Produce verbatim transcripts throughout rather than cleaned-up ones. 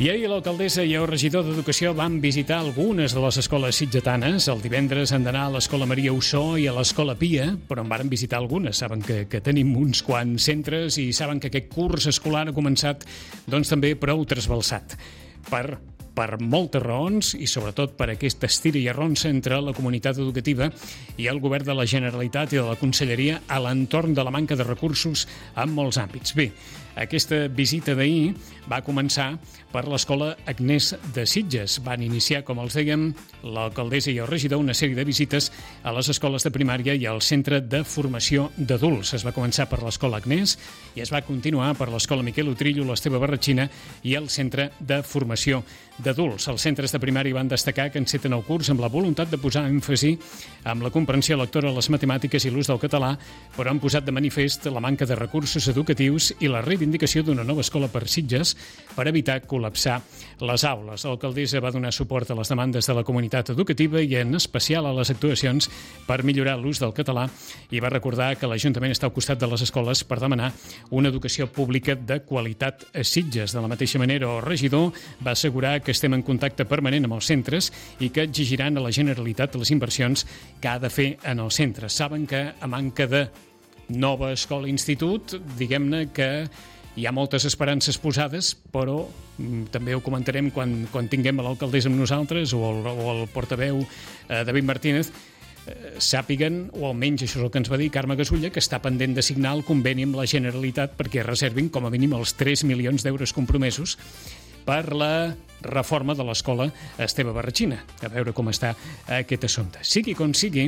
I ahir l'alcaldessa i el regidor d'Educació van visitar algunes de les escoles sitgetanes. El divendres han d'anar a l'Escola Maria Ussó i a l'Escola Pia, però en varen visitar algunes. Saben que, que tenim uns quants centres i saben que aquest curs escolar ha començat doncs, també prou trasbalsat. Per, per moltes raons i sobretot per aquesta estira i arronsa entre la comunitat educativa i el govern de la Generalitat i de la Conselleria a l'entorn de la manca de recursos en molts àmbits. Bé, aquesta visita d'ahir va començar per l'Escola Agnès de Sitges. Van iniciar, com els dèiem, l'alcaldessa i el regidor una sèrie de visites a les escoles de primària i al centre de formació d'adults. Es va començar per l'Escola Agnès i es va continuar per l'Escola Miquel Utrillo, l'Esteve Barratxina i el centre de formació d'adults. Els centres de primària van destacar que enceten el curs amb la voluntat de posar èmfasi amb la comprensió lectora, les matemàtiques i l'ús del català, però han posat de manifest la manca de recursos educatius i la reivindicació d'una nova escola per Sitges per evitar col·lapsar les aules. L'alcaldessa va donar suport a les demandes de la comunitat educativa i en especial a les actuacions per millorar l'ús del català i va recordar que l'Ajuntament està al costat de les escoles per demanar una educació pública de qualitat a Sitges. De la mateixa manera, el regidor va assegurar que estem en contacte permanent amb els centres i que exigiran a la Generalitat les inversions que ha de fer en els centres. Saben que a manca de nova escola-institut, diguem-ne que hi ha moltes esperances posades, però mm, també ho comentarem quan, quan tinguem a l'alcaldessa amb nosaltres o el, o el portaveu eh, David Martínez, eh, sàpiguen, o almenys això és el que ens va dir Carme Gasulla, que està pendent de signar el conveni amb la Generalitat perquè reservin com a mínim els tres milions d'euros compromesos per la reforma de l'escola Esteve Barratxina. A veure com està aquest assumpte. Sigui com sigui,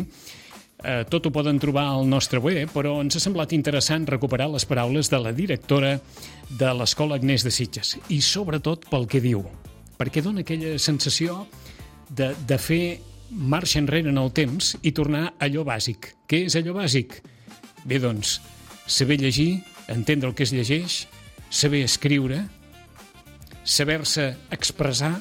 Eh, tot ho poden trobar al nostre web, però ens ha semblat interessant recuperar les paraules de la directora de l'Escola Agnès de Sitges i sobretot pel que diu, perquè dona aquella sensació de, de fer marxa enrere en el temps i tornar a allò bàsic. Què és allò bàsic? Bé, doncs, saber llegir, entendre el que es llegeix, saber escriure, saber-se expressar,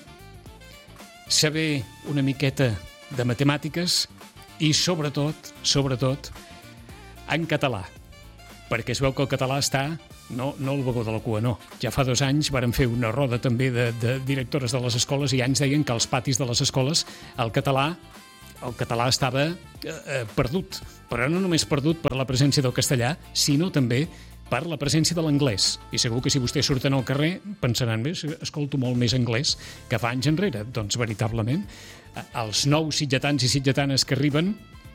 saber una miqueta de matemàtiques i sobretot, sobretot, en català, perquè es veu que el català està, no, no el vagó de la cua, no. Ja fa dos anys varen fer una roda també de, de directores de les escoles i ja ens deien que als patis de les escoles el català, el català estava eh, perdut, però no només perdut per la presència del castellà, sinó també per la presència de l'anglès. I segur que si vostès surten al carrer pensaran, bé, escolto molt més anglès que fa anys enrere. Doncs veritablement, els nous sitgetans i sitgetanes que arriben,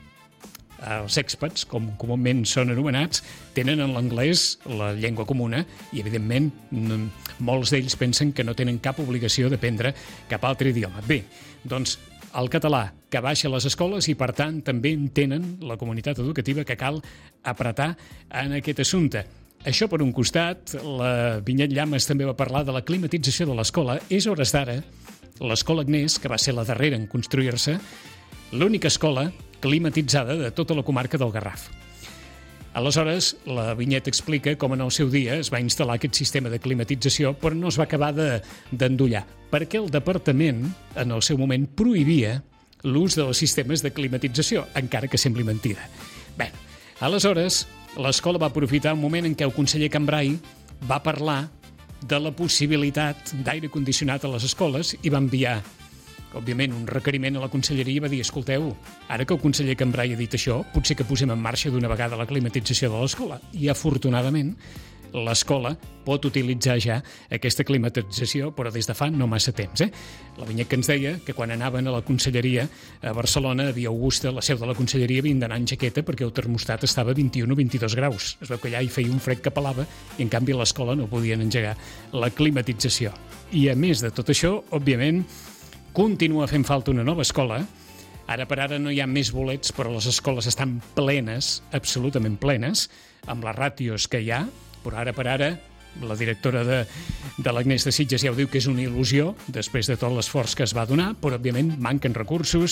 els expats, com comúment són anomenats, tenen en l'anglès la llengua comuna i, evidentment, molts d'ells pensen que no tenen cap obligació d'aprendre cap altre idioma. Bé, doncs el català que baixa a les escoles i, per tant, també entenen la comunitat educativa que cal apretar en aquest assumpte. Això per un costat, la Vinyet Llamas també va parlar de la climatització de l'escola. És hores d'ara, l'Escola Agnès, que va ser la darrera en construir-se, l'única escola climatitzada de tota la comarca del Garraf. Aleshores, la Vinyet explica com en el seu dia es va instal·lar aquest sistema de climatització, però no es va acabar de, d'endollar, perquè el departament, en el seu moment, prohibia l'ús dels sistemes de climatització, encara que sembli mentida. Bé, aleshores, l'escola va aprofitar un moment en què el conseller Cambrai va parlar de la possibilitat d'aire condicionat a les escoles i va enviar, òbviament, un requeriment a la conselleria i va dir, escolteu, ara que el conseller Cambrai ha dit això, potser que posem en marxa d'una vegada la climatització de l'escola. I, afortunadament, l'escola pot utilitzar ja aquesta climatització, però des de fa no massa temps. Eh? La Vinyet que ens deia que quan anaven a la conselleria a Barcelona, a Via Augusta, la seu de la conselleria, havien d'anar en jaqueta perquè el termostat estava a vint-i-un o vint-i-dos graus. Es veu que allà hi feia un fred que pelava i, en canvi, a l'escola no podien engegar la climatització. I, a més de tot això, òbviament, continua fent falta una nova escola. Ara per ara no hi ha més bolets, però les escoles estan plenes, absolutament plenes, amb les ràtios que hi ha, però ara per ara la directora de, de l'Agnès de Sitges ja ho diu que és una il·lusió després de tot l'esforç que es va donar, però òbviament manquen recursos.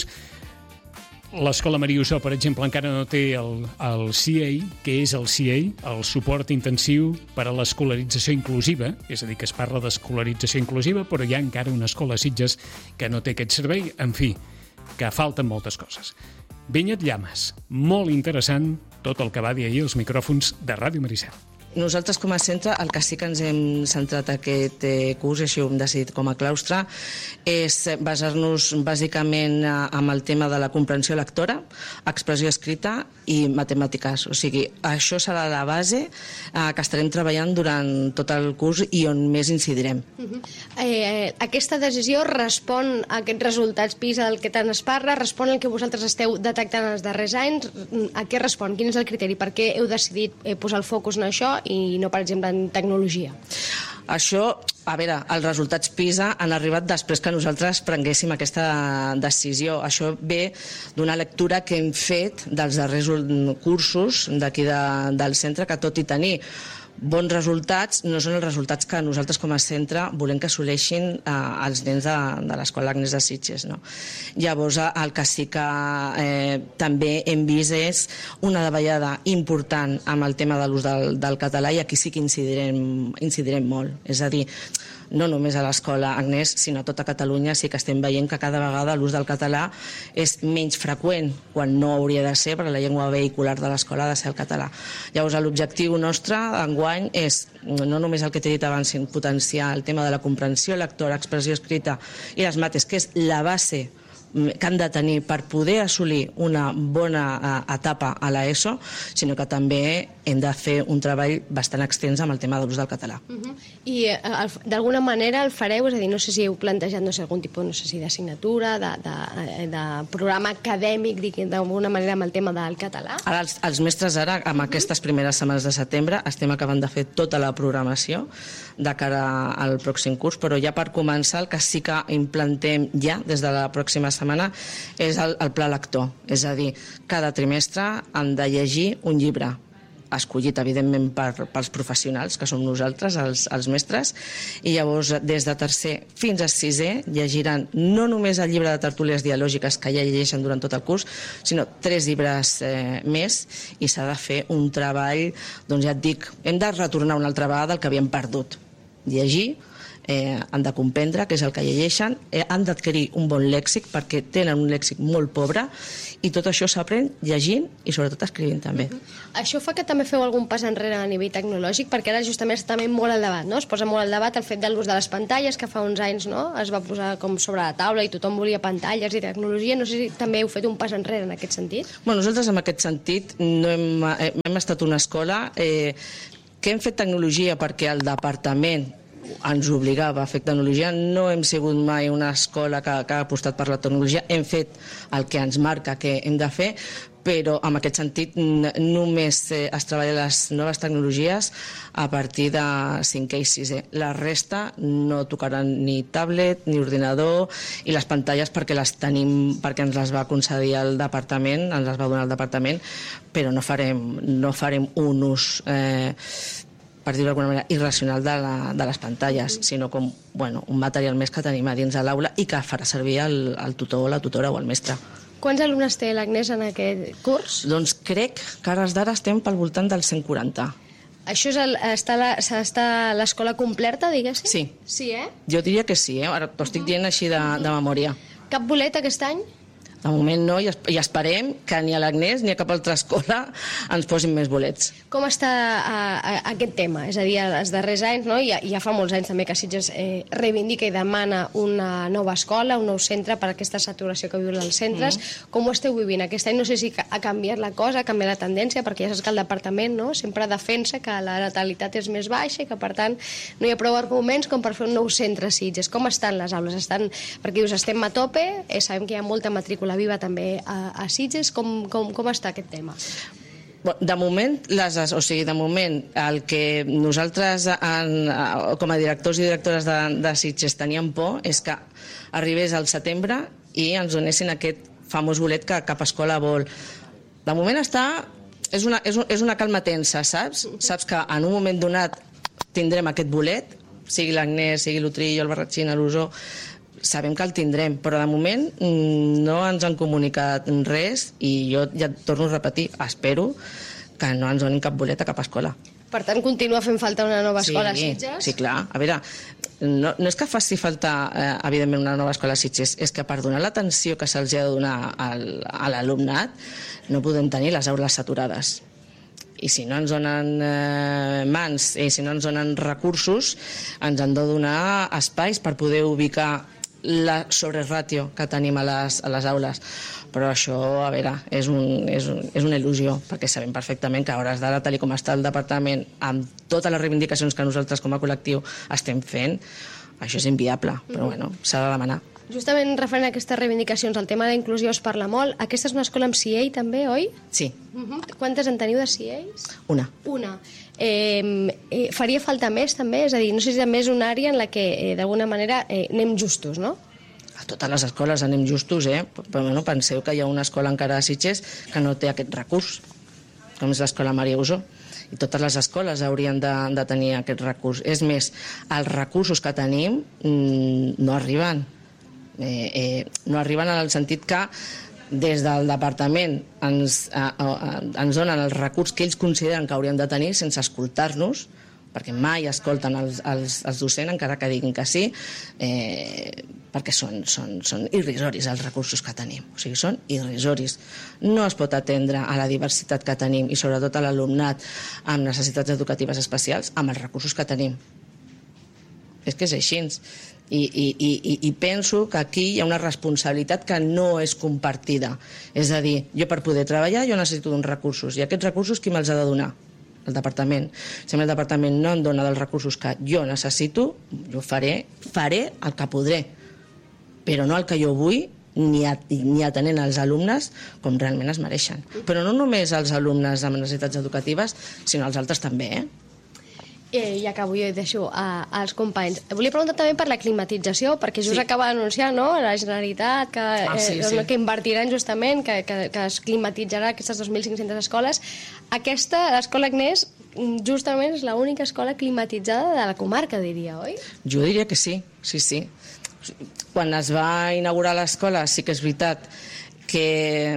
L'Escola Maria Ussó, per exemple, encara no té el, el C A, que és el C A, el suport intensiu per a l'escolarització inclusiva, és a dir, que es parla d'escolarització inclusiva, però hi ha encara una escola a Sitges que no té aquest servei. En fi, que falten moltes coses. Vinyet Llamas, molt interessant tot el que va dir ahir als micròfons de Ràdio Maricel. nosaltres com a centre el que sí que ens hem centrat aquest eh, curs, i així ho hem decidit com a claustre, és basar-nos bàsicament amb el tema de la comprensió lectora, expressió escrita i matemàtiques. O sigui, això serà la base eh, que estarem treballant durant tot el curs i on més incidirem. Uh-huh. eh, aquesta decisió respon a aquests resultats PISA del que tant es parla, respon al que vosaltres esteu detectant els darrers anys? A què respon? Quin és el criteri? Per què heu decidit eh, posar el focus en això i no, per exemple, en tecnologia? Això, a veure, els resultats PISA han arribat després que nosaltres prenguéssim aquesta decisió. Això ve d'una lectura que hem fet dels darrers cursos d'aquí de, del centre, que tot i tenir bons resultats, no són els resultats que nosaltres com a centre volem que assoleixin eh, els nens de, de l'Escola Agnès de Sitges, no? Llavors, el que sí que eh, també hem vist és una davallada important amb el tema de l'ús del, del català, i aquí sí que incidirem, incidirem molt. És a dir, no només a l'Escola Agnès, sinó a tota Catalunya sí que estem veient que cada vegada l'ús del català és menys freqüent, quan no hauria de ser, perquè la llengua vehicular de l'escola ha de ser el català. Llavors, l'objectiu nostre enguany és, no només el que t'he dit abans, potenciar el tema de la comprensió lectora, expressió escrita i les mates, que és la base que han de tenir per poder assolir una bona etapa a l'ESO, sinó que també hem de fer un treball bastant extens amb el tema de l'ús del català. Uh-huh. I eh, d'alguna manera el fareu? És a dir, no sé si heu plantejat no sé, algun tipus no sé si d'assignatura, de, de, de programa acadèmic, d'alguna manera amb el tema del català? Ara, els, els mestres ara, amb uh-huh. aquestes primeres setmanes de setembre, estem acabant de fer tota la programació de cara al pròxim curs, però ja per començar el que sí que implantem ja des de la pròxima setmana és el, el pla lector. És a dir, cada trimestre han de llegir un llibre, escollit, evidentment, per, pels professionals, que som nosaltres, els, els mestres, i llavors, des de tercer fins a sisè, llegiran no només el llibre de tertúlies dialògiques, que ja llegeixen durant tot el curs, sinó tres llibres eh, més, i s'ha de fer un treball, doncs ja et dic, hem de retornar una altra vegada el que havíem perdut. Llegir, Eh, han de comprendre què és el que llegeixen, eh, han d'adquirir un bon lèxic perquè tenen un lèxic molt pobre, i tot això s'aprèn llegint i sobretot escrivint també. Uh-huh. Això fa que també feu algun pas enrere a nivell tecnològic, perquè ara justament està també molt al debat, no? Es posa molt al debat el fet de l'ús de les pantalles, que fa uns anys, no?, es va posar com sobre la taula i tothom volia pantalles i tecnologia. No sé si també heu fet un pas enrere en aquest sentit? Bueno, nosaltres en aquest sentit no hem, hem estat una escola eh, que hem fet tecnologia perquè el departament ens obligava a fer tecnologia. No hem sigut mai una escola que, que ha apostat per la tecnologia, hem fet el que ens marca que hem de fer, però en aquest sentit només es treballa les noves tecnologies a partir de cinquè i sisè. La resta no tocaran ni tablet ni ordinador, i les pantalles perquè les tenim, perquè ens les va concedir el departament, ens les va donar el departament, però no farem, no farem un ús eh, per dir-ho d'alguna manera, irracional de, la, de les pantalles, sinó com bueno, un material més que tenim a dins de l'aula i que farà servir el, el tutor, la tutora o el mestre. Quants alumnes té l'Agnès en aquest curs? Doncs crec que ara d'ara estem pel voltant dels cent quaranta. Això és el, està, la, està l'escola completa, diguéssim? Sí. Sí, eh? Jo diria que sí, eh? Ara t'ho estic dient així de, de memòria. Cap bolet aquest any? De moment no, i esperem que ni a l'Agnès ni a cap altra escola ens posin més bolets. Com està a, a, aquest tema? És a dir, els darrers anys, no? ja, ja fa molts anys també que Sitges eh, reivindica i demana una nova escola, un nou centre per aquesta saturació que viuen els centres. Mm. Com ho esteu vivint aquest any? No sé si ha canviat la cosa, ha canviat la tendència, perquè ja saps que el departament, no?, sempre defensa que la natalitat és més baixa i que, per tant, no hi ha prou arguments com per fer un nou centre a Sitges. Com estan les aules? Estan, perquè dius, estem a tope, eh, sabem que hi ha molta matrícula viva també a, a Sitges. Com, com, com està aquest tema? De moment, les, o sigui, de moment, el que nosaltres en, com a directors i directores de, de Sitges teníem por és que arribés al setembre i ens donessin aquest famós bolet que cap escola vol. De moment està... És una, és, és una calma tensa, saps? Saps que en un moment donat tindrem aquest bolet, sigui l'Agnès, sigui l'Utrillo, el Barratxín, l'Usó, sabem que el tindrem, però de moment no ens han comunicat res, i jo ja et torno a repetir, espero que no ens donin cap bolet a cap escola. Per tant, continua fent falta una nova escola sí, a Sitges? Sí, clar. A veure, no, no és que faci falta, eh, evidentment, una nova escola a Sitges, és que per donar l'atenció que se'ls ha de donar al, a l'alumnat no podem tenir les aules saturades. I si no ens donen eh, mans i si no ens donen recursos, ens han de donar espais per poder ubicar la sobreràtio que tenim a les, a les aules. Però això, a veure, és, un, és, un, és una il·lusió, perquè sabem perfectament que a hores d'ara, tal com està el departament, amb totes les reivindicacions que nosaltres com a col·lectiu estem fent, això és inviable, però bueno, s'ha de demanar. Justament referent a aquestes reivindicacions, el tema de la inclusió es parla molt. Aquesta és una escola amb C I A també, oi? Sí. Uh-huh. Quantes en teniu de C I As? Una. Una. Eh, eh, faria falta més també? És a dir, no sé si també és una àrea en la que eh, d'alguna manera eh, anem justos, no? A totes les escoles anem justos, eh? Però bueno, penseu que hi ha una escola encara a Sitges que no té aquest recurs, com és l'escola Maria Usó. I totes les escoles haurien de, de tenir aquest recurs. És més, els recursos que tenim mmm, no arriben. Eh, eh, no arriben en el sentit que des del departament ens, eh, eh, ens donen el recurs que ells consideren que hauríem de tenir sense escoltar-nos, perquè mai escolten els, els, els docents, encara que diguin que sí, eh, perquè són, són, són irrisoris els recursos que tenim. O sigui, són irrisoris. No es pot atendre a la diversitat que tenim i sobretot a l'alumnat amb necessitats educatives especials amb els recursos que tenim. És que és així. I, i, i, i penso que aquí hi ha una responsabilitat que no és compartida. És a dir, jo per poder treballar jo necessito uns recursos, i aquests recursos qui me'ls ha de donar? El departament. Si el departament no em dona dels recursos que jo necessito, jo faré, faré el que podré, però no el que jo vull, ni, a, ni atenent als alumnes com realment es mereixen. Però no només els alumnes amb necessitats educatives, sinó els altres també, eh? Eh, ja acabo, jo i deixo a, als companys. Volia preguntar també per la climatització, perquè just sí. acaba d'anunciar, no?, la Generalitat que, ah, sí, eh, sí. que invertiran justament, que, que, que es climatitzarà aquestes dos mil cinc-centes escoles. Aquesta, l'escola Agnès, justament és l'única escola climatitzada de la comarca, diria, oi? Jo diria que sí, sí, sí. Quan es va inaugurar l'escola sí que és veritat que...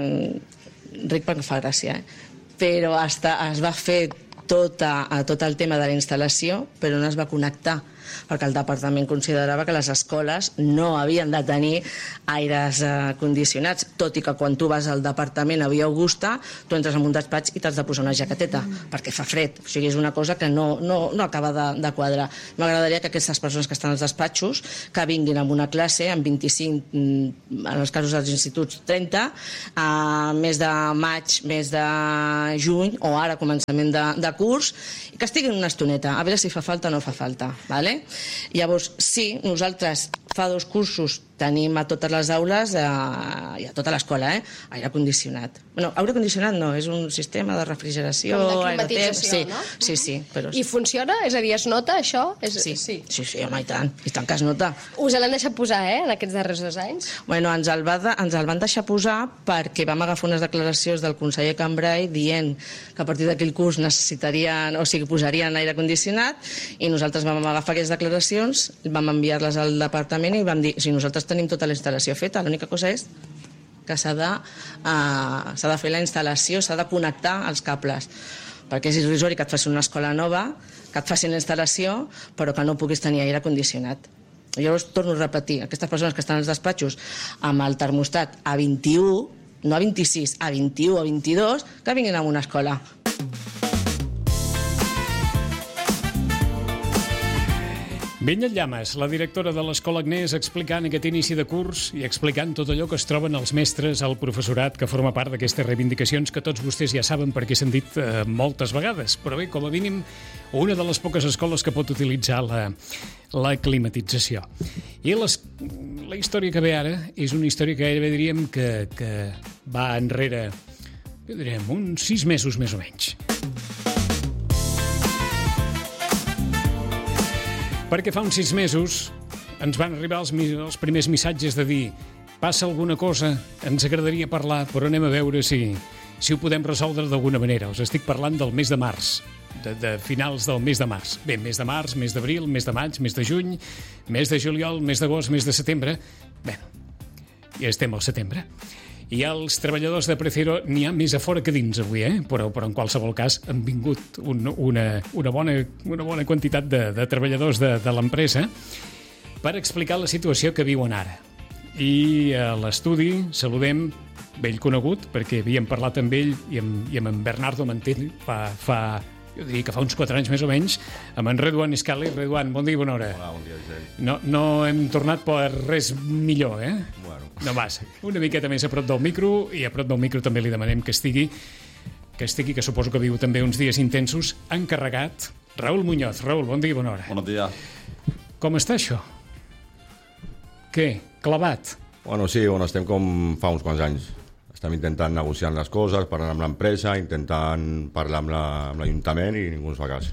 Ric perquè fa gràcia, eh? Però hasta es va fer tot, a, tot el tema de la instal·lació, però no es va connectar, perquè el departament considerava que les escoles no havien de tenir aires eh, condicionats, tot i que quan tu vas al departament a Via Augusta, tu entres en un despatx i t'has de posar una jaqueteta, mm. perquè fa fred. O sigui, és una cosa que no, no, no acaba de, de quadrar. M'agradaria que aquestes persones que estan als despatxos, que vinguin amb una classe, amb vint-i-cinc, en els casos dels instituts, trenta, a mes de maig, mes de juny, o ara començament de, de curs, i que estiguin una estoneta, a veure si fa falta o no fa falta, ¿vale? Llavors, sí, nosaltres fa dos cursos tenim a totes les aules eh, i a tota l'escola, eh? Aire condicionat. Bueno, aire condicionat no, és un sistema de refrigeració... Com de climatització, sí, no? Sí, sí. Però... I funciona? És a dir, es nota això? És... Sí, sí, sí, sí, home, i tant. I tant que es nota. Us l'han deixat posar, eh, en aquests darrers dos anys? Bueno, ens el, va de, ens el van deixar posar perquè vam agafar unes declaracions del conseller Cambrai dient que a partir d'aquell curs necessitarien, o sigui, posarien aire condicionat, i nosaltres vam agafar aquestes declaracions, vam enviar-les al departament i vam dir, si nosaltres tenim tota la instal·lació feta, l'única cosa és que s'ha de, uh, s'ha de fer la instal·lació, s'ha de connectar els cables, perquè és irrisori que et facin una escola nova, que et facin la instal·lació, però que no puguis tenir aire condicionat. Llavors, torno a repetir, aquestes persones que estan als despatxos amb el termostat a vint-i-u, no a vint-i-sis, a vint-i-u o vint-i-dos, que vinguin a una escola. Vinyet Llamas, la directora de l'Escola Agnès, explicant aquest inici de curs i explicant tot allò que es troben els mestres, el professorat, que forma part d'aquestes reivindicacions que tots vostès ja saben perquè s'han dit eh, moltes vegades. Però bé, com a mínim, una de les poques escoles que pot utilitzar la, la climatització. I les, la història que ve ara és una història que gairebé diríem que, que va enrere, què diríem, uns sis mesos més o menys. Perquè fa uns sis mesos ens van arribar els, els primers missatges de dir passa alguna cosa, ens agradaria parlar, però anem a veure si, si ho podem resoldre d'alguna manera. Us estic parlant del mes de març, de, de finals del mes de març. Bé, mes de març, mes d'abril, mes de maig, mes de juny, mes de juliol, mes d'agost, mes de setembre. Bé, ja estem al setembre. I els treballadors de Precero n'hi ha més a fora que dins avui, eh? però, però en qualsevol cas han vingut un, una, una, bona, una bona quantitat de, de treballadors de, de l'empresa per explicar la situació que viuen ara. I a l'estudi saludem vell conegut, perquè havíem parlat amb ell i amb, i amb en Bernardo Mantell fa, fa, jo diria que fa uns quatre anys més o menys, amb en Reduan Escali. Reduan, bon dia i bona hora. Hola, bon dia, Gisell. No, no hem tornat per res millor, eh? Bueno. No massa. Una miqueta més a prop del micro, i a prop del micro també li demanem que estigui, que estigui, que suposo que viu també uns dies intensos, encarregat, Raúl Muñoz. Raúl, bon dia i bona hora. Buenos días. Com està això? Què? Clavat? Bueno, sí, bueno, estem com fa uns quants anys. Estem intentant negociar les coses, parlant amb l'empresa, intentant parlar amb la- amb l'Ajuntament i ningú ens fa cas.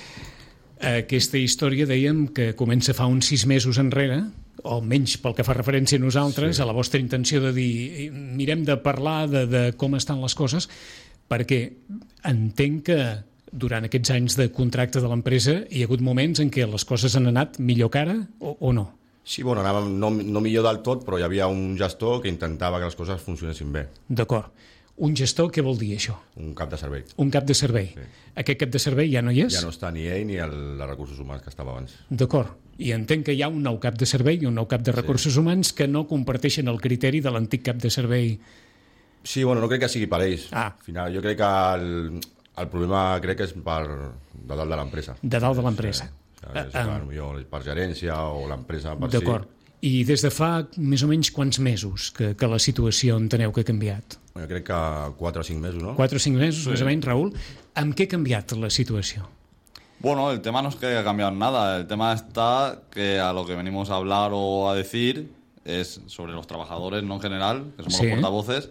Aquesta història dèiem que comença fa uns sis mesos enrere, o almenys pel que fa referència a nosaltres, sí. A la vostra intenció de dir mirem de parlar de, de com estan les coses, perquè entenc que durant aquests anys de contracte de l'empresa hi ha hagut moments en què les coses han anat millor que ara o, o no? Sí, bueno, anàvem no, no millor del tot, però hi havia un gestor que intentava que les coses funcionessin bé. D'acord. Un gestor, què vol dir això? Un cap de servei. Un cap de servei. Sí. Aquest cap de servei ja no hi és? Ja no està ni ell ni el, els recursos humans que estava abans. D'acord. I entenc que hi ha un nou cap de servei i un nou cap de recursos sí. humans que no comparteixen el criteri de l'antic cap de servei. Sí, bueno, no crec que sigui per ells. Ah. Al final, jo crec que el, el problema crec que és per, de dalt de l'empresa. De dalt de l'empresa. Sí. És, uh, uh, per gerència o l'empresa per si. D'acord. I des de fa més o menys quants mesos que, que la situació enteneu que ha canviat? Jo crec que quatre o cinc mesos, ¿no? quatre o cinc mesos, Sí. més o menys, Raúl. Amb què ha canviat la situació? Bueno, el tema no es que haya cambiado nada, el tema está que a lo que venimos a hablar o a decir es sobre los trabajadores, no en general, que somos Sí. los portavoces,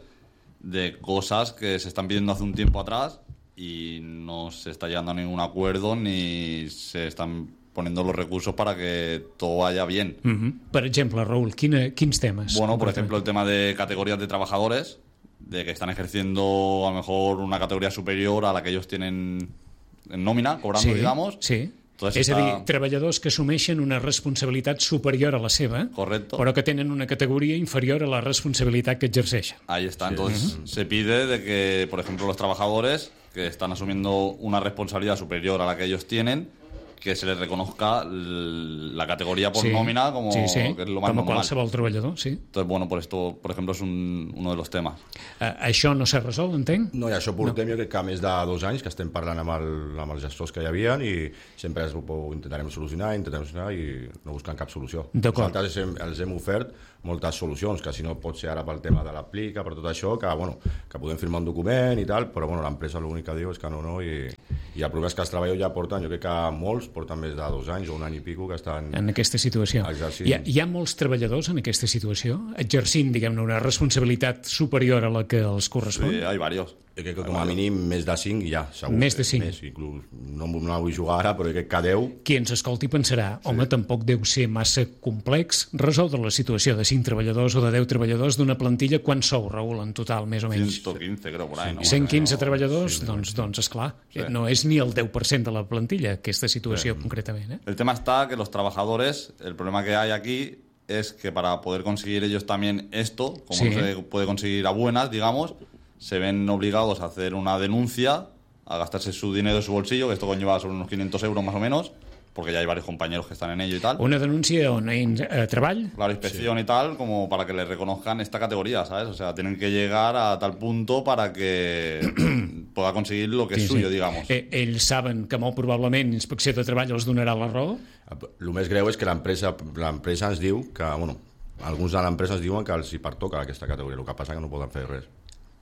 de cosas que se están pidiendo hace un tiempo atrás y no se está llegando a ningún acuerdo ni se están poniendo los recursos para que todo vaya bien. Uh -huh. Per exemple, Raúl, quina, quins temes? Bueno, por ejemplo, el tema de categorías de trabajadores, de que están ejerciendo a lo mejor una categoría superior a la que ellos tienen en nómina, cobrando, sí, digamos. Sí. Entonces És a está- dir, treballadors que assumeixen una responsabilitat superior a la seva, Correcto. però que tenen una categoria inferior a la responsabilitat que exerceixen. Ahí está. Entonces se pide de que, por ejemplo, los trabajadores que están asumiendo una responsabilidad superior a la que ellos tienen, que se les reconozca l- la categoría por sí. nómina como sí, sí. que es lo más com a normal. qualsevol treballador, sí. Entonces, bueno, por esto, por ejemplo, es un- uno de los temas. Uh, això no s'ha resolt, entenc? No, i això portem no. jo crec que més de dos anys que estem parlant amb, el, amb els gestors que hi havia i sempre es, ho intentarem solucionar, intentarem solucionar i no buscant cap solució. D'acord. Nosaltres hem, els hem ofert moltes solucions, que si no pot ser ara pel tema de l'aplica, per tot això, que, bueno, que podem firmar un document i tal, però bueno, l'empresa l'únic que diu és que no, no, i, i el problema és que els treballadors ja porten, jo crec que molts porten més de dos anys o un any i pico que estan... En aquesta situació. Exercint. Hi ha, hi ha molts treballadors en aquesta situació, exercint, diguem-ne, una responsabilitat superior a la que els correspon? Sí, hay varios. Jo crec que com a mínim més de cinc ja, segur. Més de cinc. Més, inclús, no, no la vull jugar ara, però jo crec que deu. Qui ens escolti pensarà, home, tampoc deu ser massa complex resoldre la situació de cinc treballadors o de deu treballadors d'una plantilla. Quan sou, Raúl, en total, més o menys? ciento quince, creo, por ahí, ¿no? cent quinze No, treballadors? Sí, doncs, doncs esclar, Sí. no és ni el deu per cent de la plantilla, aquesta situació concretament. Eh? El tema está que los trabajadores, el problema que hay aquí es que para poder conseguir ellos también esto, como Sí. no se puede conseguir a buenas, digamos, se ven obligados a hacer una denuncia, a gastarse su dinero de su bolsillo, que esto conlleva sobre unos quinientos euros más o menos, porque ya hay varios compañeros que están en ello y tal. Una denúncia on hi ha treball? Claro, inspección y tal, como para que les reconozcan esta categoría, ¿sabes? O sea, tienen que llegar a tal punto para que pueda conseguir lo que es suyo, digamos. Eh, ells saben que molt probablement Inspecció de Treball els donarà la raó? El més greu és que l'empresa l'empresa ens diu que, bueno, alguns de l'empresa ens diuen que els hi pertoca aquesta categoria, el que passa que no poden fer res.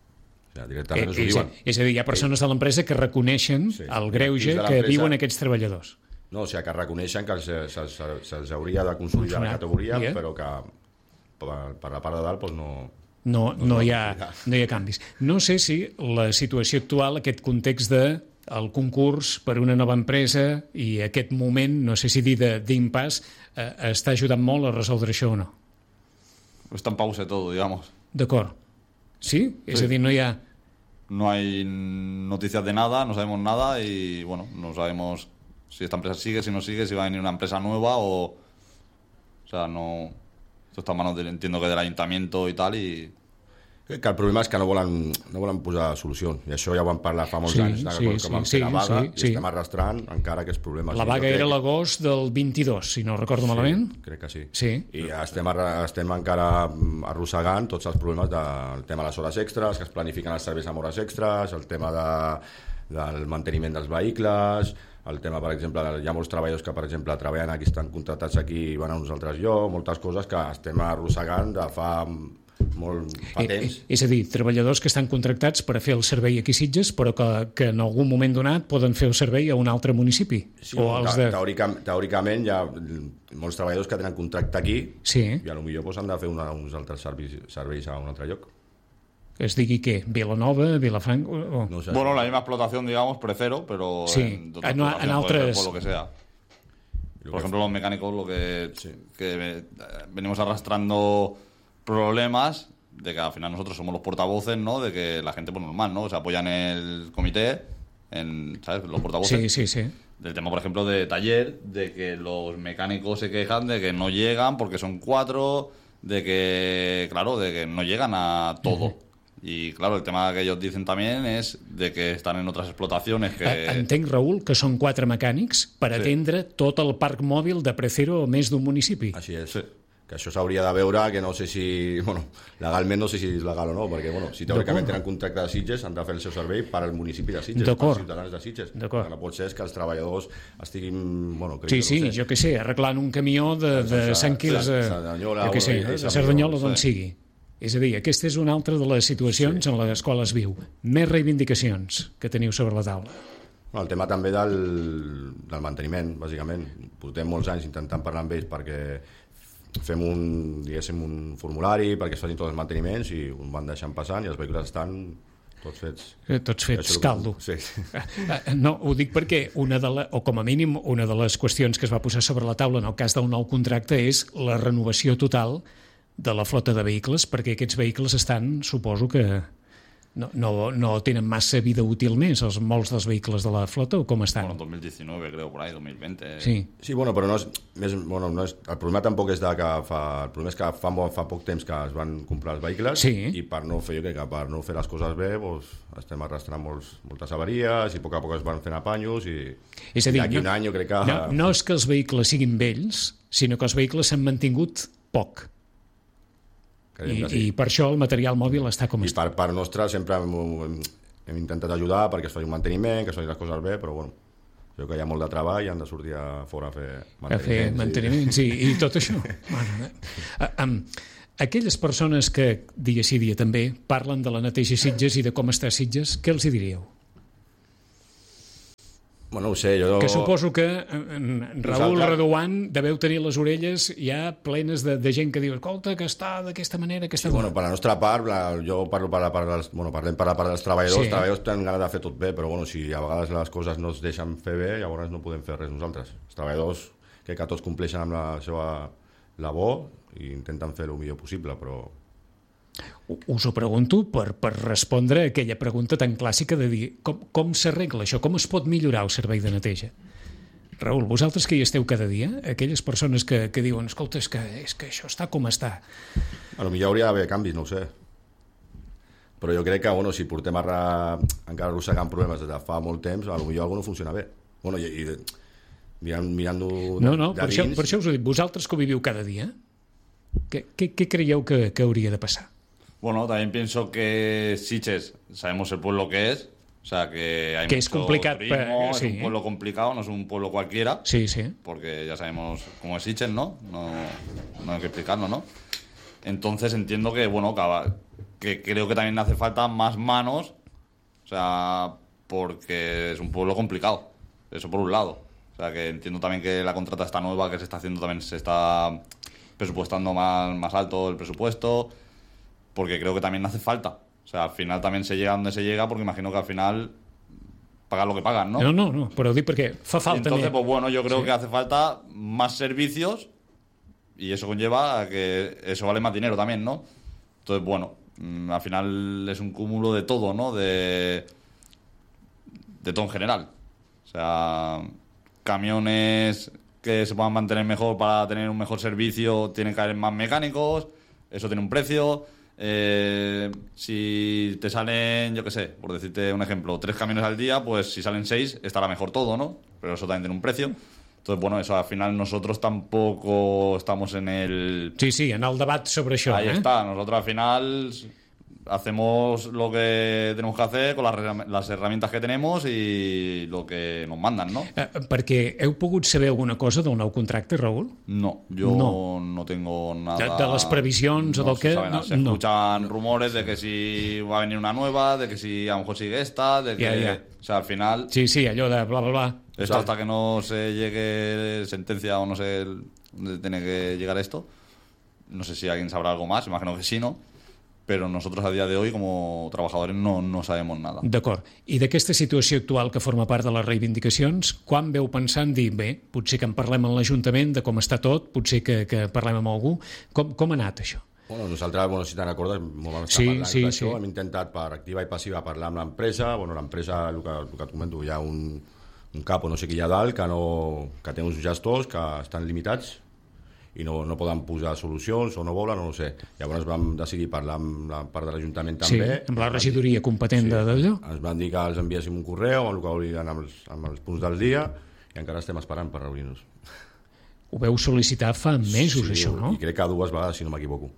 O sigui, directament ens ho és, diuen. és a dir, hi ha persones de l'empresa que reconeixen Sí. el greuge Dins de que l'empresa- viuen aquests treballadors. No, o sigui, que reconeixen que se'ls se, se, se hauria de consolidar Funcionar. la categoria, Yeah. però que per, per la part de dalt doncs no... No, no, no, hi ha, no hi ha canvis. No sé si la situació actual, aquest context de el concurs per una nova empresa i aquest moment, no sé si dir de- d'impàs, eh, està ajudant molt a resoldre això o no. Está en pausa todo, digamos. D'acord. Sí? És Sí. a dir, no hi ha... No hay noticias de nada, no sabemos nada y, bueno, no sabemos si esta empresa sigue, si no sigue, si va a venir una empresa nueva o... O sea, no... Esto está en manos, del, entiendo que del ayuntamiento y tal y... Que el problema és que no volen, no volen posar solucions, i això ja ho vam parlar fa molts sí, anys, de sí, quan sí, vam sí, fer la vaga, sí, i sí. estem arrastrant encara aquests problemes. La vaga era l'agost del vint-i-dos, si no recordo sí, malament. Crec que sí. Sí. I estem, arra- estem encara arrossegant tots els problemes del tema de les hores extres, que es planifiquen els serveis amb hores extres, el tema de, del manteniment dels vehicles, el tema, per exemple, hi ha molts treballadors que, per exemple, treballen aquí, estan contractats aquí i van a uns altres llocs, moltes coses que estem arrossegant de fa molt fa temps. I, és a dir, treballadors que estan contractats per a fer el servei aquí a Sitges, però que, que en algun moment donat poden fer el servei a un altre municipi. Sí, o els de... teòrica, teòricament hi ha molts treballadors que tenen contracte aquí sí. i potser pues, han de fer una, uns altres serveis, serveis a un altre lloc. Es digui què? Vilanova, Vilafranca... O... No sé. Bueno, la misma explotación, digamos, precero, pero sí. en, otra en, en altres... por lo que sea. Por ejemplo, los mecánicos, lo que, sí. que venimos arrastrando problemas de que al final nosotros somos los portavoces, ¿no? De que la gente, pues normal, ¿no? Se apoya en el comité, en, ¿sabes? Los portavoces. Sí, sí, sí. Del tema, por ejemplo, de taller, de que los mecánicos se quejan de que no llegan porque son cuatro, de que, claro, de que no llegan a todo. Uh-huh. Y claro, el tema que ellos dicen también es de que están en otras explotaciones que... Entenc, Raül, que són quatre mecànics per sí. atendre tot el parc mòbil de Precero a més d'un municipi. Així és. Sí. Que això s'hauria de veure, que no sé si... Bueno, legalment no sé si és legal o no, perquè, bueno, si teòricament tenen contracte de Sitges, han de fer el seu servei per al municipi de Sitges, per als ciutadans de Sitges. D'acord. No pot ser que els treballadors estiguin... Bueno, crec sí, que sí, no sé. jo què sé, arreglant un camió de, de Sant Quirze... Cerdanyola, jo què sé, de Cerdanyola, d'on sigui. És a dir, aquesta és una altra de les situacions sí. en les quals es viu. Més reivindicacions que teniu sobre la taula. Bueno, el tema també del, del manteniment, bàsicament. Portem molts anys intentant parlar amb ells perquè fem un, diguéssim, un formulari perquè es facin tots els manteniments i un van deixant passant i els vehicles estan tots fets... Tots fets caldo. Sí. No, ho dic perquè una de la, o com a mínim una de les qüestions que es va posar sobre la taula en el cas del nou contracte és la renovació total de la flota de vehicles, perquè aquests vehicles estan, suposo que no, no, no tenen massa vida útil més, els molts dels vehicles de la flota, o com estan? Bueno, dos mil diecinueve, creo, por ahí, dos mil veinte... Sí, sí bueno, però no és, més, bueno, no és... El problema tampoc és de que fa... El problema és que fa, fa poc temps que es van comprar els vehicles sí. i per no fer, jo crec que per no fer les coses bé doncs, estem arrastrant molts, moltes avaries i a poc a poc es van fent apanyos i, és a dir, i d'aquí no, un any jo crec que... No, no és que els vehicles siguin vells, sinó que els vehicles s'han mantingut poc. I, sí. I per això el material mòbil està com I està. per part nostra sempre hem, hem, hem intentat ajudar perquè es faci un manteniment, que es faci les coses bé, però bueno, jo que hi ha molt de treball i han de sortir a fora a fer manteniments. A fer manteniments i, i tot això. Bueno, eh? um, aquelles persones que dia sí dia també parlen de la neteja Sitges i de com està Sitges, què els hi diríeu? Bueno, ho sé, jo... Que suposo que en Raül Nosaltres... Reduant deveu tenir les orelles ja plenes de, de gent que diu escolta, que està d'aquesta manera, que està... Sí, bueno, per la nostra part, la, jo parlo per la part dels, bueno, parlem per la part dels treballadors, sí. Els treballadors tenen ganes de fer tot bé, però bueno, si a vegades les coses no es deixen fer bé, llavors no podem fer res nosaltres. Els treballadors, crec que tots compleixen amb la seva labor i intenten fer el millor possible, però... Us ho pregunto per, per respondre a aquella pregunta tan clàssica de dir com, com s'arregla això, com es pot millorar el servei de neteja? Raül, vosaltres que hi esteu cada dia, aquelles persones que, que diuen escolta, és que, és que això està com està. A lo millor hauria d'haver canvis, no ho sé. Però jo crec que, bueno, si portem a ra... encara arrossegant problemes des de fa molt temps, a lo millor alguna no funciona bé. Bueno, i, i mirant, mirant-ho no, no, per, això, per això us ho dic, vosaltres que ho viviu cada dia, què, què, què creieu que, que hauria de passar? Bueno, también pienso que Sitges, sabemos el pueblo que es, o sea que hay que mucho es complicado, turismo, sí, es un pueblo complicado, no es un pueblo cualquiera, sí, sí. Porque ya sabemos cómo es Sitges, ¿no? No, no hay que explicarlo, ¿no? Entonces entiendo que, bueno, que, que creo que también hace falta más manos, o sea, porque es un pueblo complicado, eso por un lado. O sea que entiendo también que la contrata esta nueva que se está haciendo también se está presupuestando más, más alto el presupuesto, porque creo que también hace falta. O sea, al final también se llega donde se llega, porque imagino que al final pagan lo que pagan, ¿no? No, no, no, però dic perquè fa falta... Entonces, més. pues bueno, yo creo sí. que hace falta más servicios y eso conlleva a que eso vale más dinero también, ¿no? Entonces, bueno, al final es un cúmulo de todo, ¿no? De, de todo en general. O sea, camiones que se puedan mantener mejor para tener un mejor servicio, tienen que haber más mecánicos, eso tiene un precio... Eh, si te salen, yo qué sé, por decirte un ejemplo, tres camiones al día, pues si salen seis estará mejor todo, ¿no? Pero eso también tiene un precio. Entonces, bueno, eso al final nosotros tampoco estamos en el... Sí, sí, en el debat sobre això. Ahí eh? está, nosotros al final hacemos lo que tenemos que hacer con las, las herramientas que tenemos y lo que nos mandan, ¿no? Eh, perquè heu pogut saber alguna cosa del nou contracte, Raúl? No, yo No. no, tengo nada... De, de les previsions no o del se que... sabe nada. Se no. escuchan rumores de que si va a venir una nueva, de que si a lo mejor sigue esta, de que... Ya, ya. O sea, al final... Sí, sí, allò de bla, bla, bla. Esto hasta que no se llegue sentencia o no sé dónde tiene que llegar esto. No sé si alguien sabrá algo más, imagino que sí, ¿no? Pero nosotros a día de hoy como trabajadores no, no sabemos nada. D'acord. I d'aquesta situació actual que forma part de les reivindicacions, quan veu pensar en dir, bé, potser que en parlem amb l'Ajuntament de com està tot, potser que, que parlem amb algú, com, com ha anat això? Bueno, nosaltres, bueno, si te'n recordes, m'ho vam estar Sí, parlant sí, d'això, sí. hem intentat per activa i passiva parlar amb l'empresa, bueno, l'empresa, el que, el que et comento, hi ha un, un cap o no sé qui hi ha dalt que, no, que té uns gestors que estan limitats i no, no poden posar solucions o no volen, no ho sé. Llavors vam decidir parlar amb la part de l'Ajuntament també. Sí, amb la regidoria competent Sí. d'allò. Ens van dir que els enviéssim un correu amb el que volien amb els, amb els punts del dia i encara estem esperant per reunir-nos. Ho veu sol·licitar fa mesos, Sí, això, no? I crec que dues vegades, si no m'equivoco.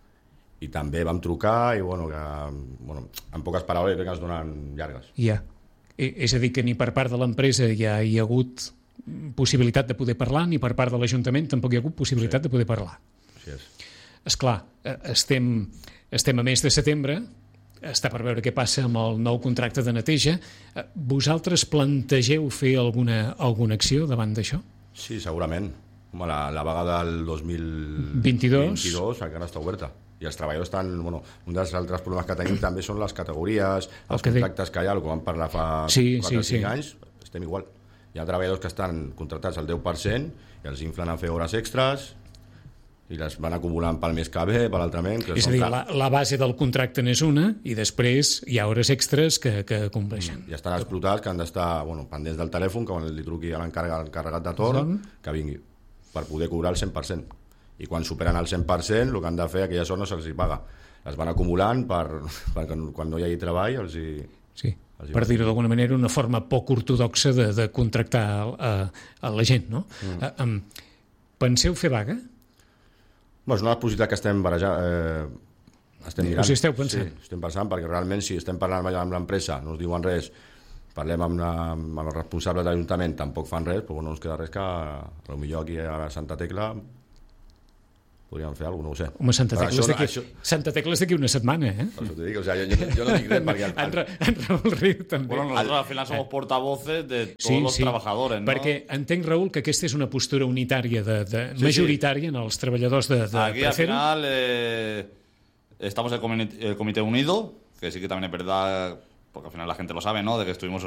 I també vam trucar i, bueno, que, bueno, en poques paraules crec que ens donen llargues. Ja. I- És a dir, que ni per part de l'empresa ja hi ha hagut possibilitat de poder parlar, ni per part de l'Ajuntament tampoc hi ha hagut possibilitat Sí. de poder parlar. Així és. Esclar, eh, estem, estem a mes de setembre, està per veure què passa amb el nou contracte de neteja. Eh, Vosaltres plantegeu fer alguna, alguna acció davant d'això? Sí, segurament. Home, la, la vaga del dos mil vint-i-dos. vint-i-dos encara està oberta. I els treballadors estan... Bueno, un dels altres problemes que tenim també són les categories, els que dic. contractes que hi ha, el que vam parlar fa Sí, quatre o sí, cinc sí. anys, estem igual. Hi ha treballadors que estan contractats al deu per cent i els inflen a fer hores extres i les van acumulant pel mes que ve, per l'altrament... que És a són dir, clar- la, la base del contracte n'és una i després hi ha hores extres que, que compleixen. I estan explotats que han d'estar, bueno, pendents del telèfon, que quan li truqui a l'encarregat l'encarregat de torn, Torn. que vingui, per poder cobrar el cent per cent. I quan superen el cent per cent, el que han de fer, aquelles hores no se'ls hi paga. Les van acumulant per, perquè quan no hi hagi treball els hi... Sí, Els hi per va. dir-ho d'alguna manera, una forma poc ortodoxa de, de contractar a, a la gent, no? Mm. Uh, um, penseu fer vaga? Bueno, és una possibilitat que estem barejant... Eh, estem mirant. Us hi esteu pensant? Sí, estem pensant, perquè realment si estem parlant amb l'empresa, no ens diuen res, parlem amb, la, amb els responsables de l'Ajuntament, tampoc fan res, però no ens queda res que potser aquí a Santa Tecla podríem fer alguna cosa, no ho sé. Home, Santa Però Tecla això és no- d'aquí això- Santa Tecla és d'aquí una setmana, eh? Per això t'ho dic, o sea, jo, jo, jo no dic res perquè... El, En, Ra en Raül Riu també. Bueno, nosotros al final somos portavoces de todos los trabajadores, ¿no? Perquè entenc, Raül, que aquesta és una postura unitària, de, de, Sí, majoritària en els treballadors de, de Aquí al Precero. final eh, estamos el comité, el comité unido, que sí que también es verdad, porque al final la gente lo sabe, ¿no? De que estuvimos